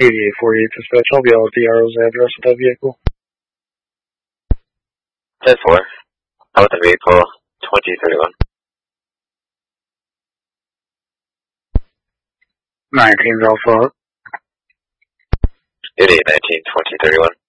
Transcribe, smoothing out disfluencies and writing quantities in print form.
8848 dispatch. I'll be out with the RO's address of that vehicle. 10-4. Out with the vehicle 2031. 19 Alpha. 8819 2031.